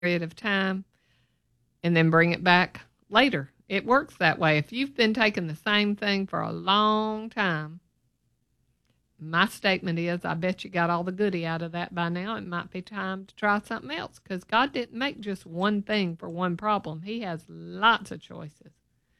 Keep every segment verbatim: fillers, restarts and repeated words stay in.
period of time and then bring it back later. It works that way. If you've been taking the same thing for a long time, my statement is I bet you got all the goodie out of that by now. It might be time to try something else because God didn't make just one thing for one problem. He has lots of choices.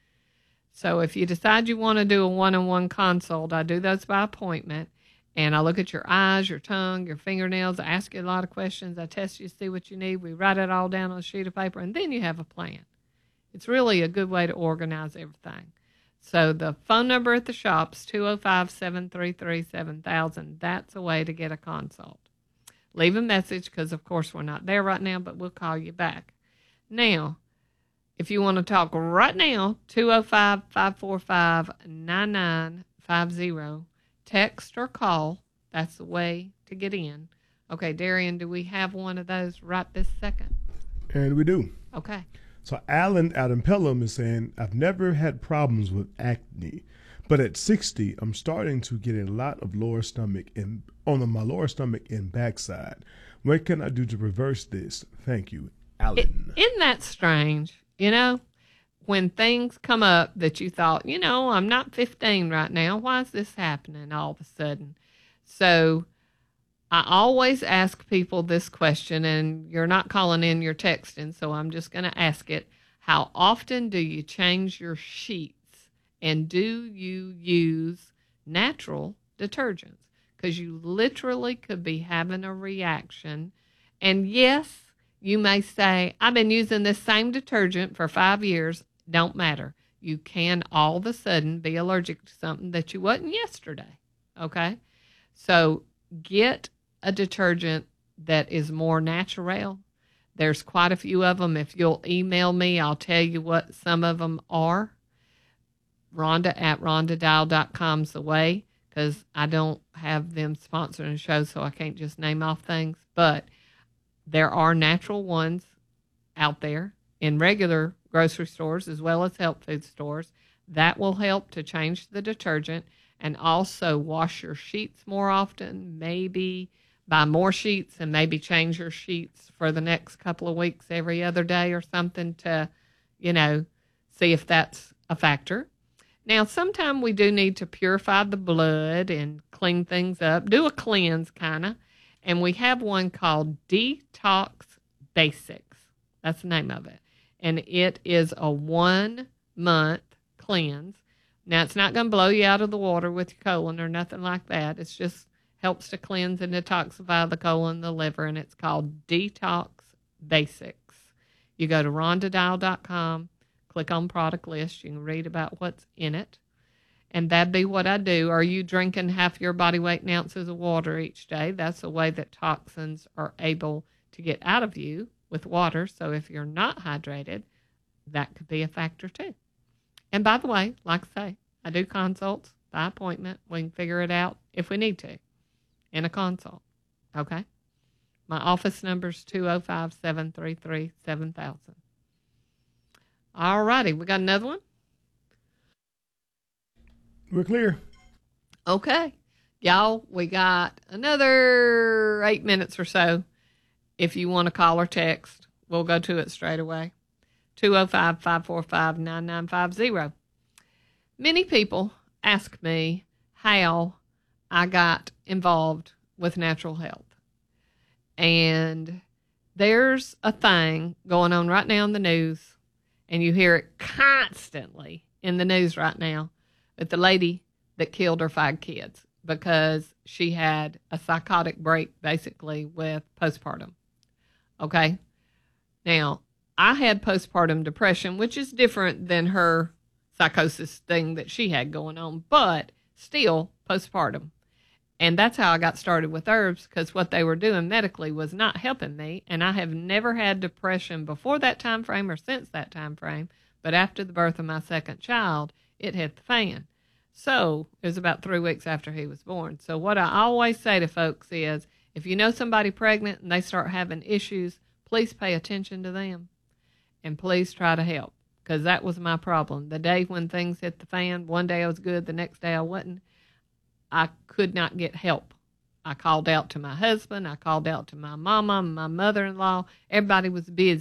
So if you decide you want to do a one-on-one consult, I do those by appointment, and I look at your eyes, your tongue, your fingernails. I ask you a lot of questions. I test you to see what you need. We write it all down on a sheet of paper, and then you have a plan. It's really a good way to organize everything. So the phone number at the shop is two oh five, seven three three, seven thousand. That's a way to get a consult. Leave a message because, of course, we're not there right now, but we'll call you back. Now, if you want to talk right now, two oh five, five four five, nine nine five oh. Text or call. That's the way to get in. Okay, Darian, do we have one of those right this second? And we do. Okay. So Alan Adam Pelham is saying, I've never had problems with acne, but at sixty, I'm starting to get a lot of lower stomach and on my lower stomach and backside. What can I do to reverse this? Thank you, Alan. It, isn't that strange? You know, when things come up that you thought, you know, I'm not fifteen right now. Why is this happening all of a sudden? So I always ask people this question, and you're not calling in, you're texting, so I'm just going to ask it. How often do you change your sheets, and do you use natural detergents? Because you literally could be having a reaction. And yes, you may say, I've been using this same detergent for five years. Don't matter. You can all of a sudden be allergic to something that you wasn't yesterday. Okay? So get a detergent that is more natural. There's quite a few of them. If you'll email me, I'll tell you what some of them are. Rhonda at rhonda dial dot com's the way, because I don't have them sponsoring a show, so I can't just name off things. But there are natural ones out there in regular grocery stores as well as health food stores that will help to change the detergent, and also wash your sheets more often, maybe buy more sheets and maybe change your sheets for the next couple of weeks every other day or something to, you know, see if that's a factor. Now, sometimes we do need to purify the blood and clean things up, do a cleanse kind of, and we have one called Detox Basics. That's the name of it. And it is a one-month cleanse. Now, it's not going to blow you out of the water with your colon or nothing like that. It's just helps to cleanse and detoxify the colon and the liver, and it's called Detox Basics. You go to rhonda dial dot com, click on product list. You can read about what's in it, and that'd be what I do. Are you drinking half your body weight in ounces of water each day? That's a way that toxins are able to get out of you with water. So if you're not hydrated, that could be a factor too. And by the way, like I say, I do consults by appointment. We can figure it out if we need to in a consult. Okay? My office number is two oh five, seven three three, seven thousand. All righty. We got another one? We're clear. Okay. Y'all, we got another eight minutes or so. If you want to call or text, we'll go to it straight away. two oh five, five four five, nine nine five oh. Many people ask me how I got involved with natural health. And there's a thing going on right now in the news, and you hear it constantly in the news right now, with the lady that killed her five kids because she had a psychotic break, basically, with postpartum. Okay? Now, I had postpartum depression, which is different than her psychosis thing that she had going on, but still postpartum. And that's how I got started with herbs, because what they were doing medically was not helping me. And I have never had depression before that time frame or since that time frame. But after the birth of my second child, it hit the fan. So it was about three weeks after he was born. So what I always say to folks is, if you know somebody pregnant and they start having issues, please pay attention to them and please try to help, because that was my problem. The day when things hit the fan, one day I was good, the next day I wasn't. I could not get help I called out to my husband. I called out to my mama, my mother-in-law. Everybody was busy.